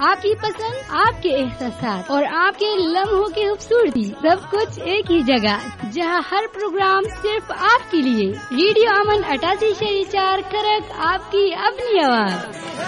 आपकी पसंद, आपके एहसास और आपके लम्हों की खूबसूरती, सब कुछ एक ही जगह, जहां हर प्रोग्राम सिर्फ आपके लिए। रेडियो अमन 88.4 करक, आपकी अपनी आवाज।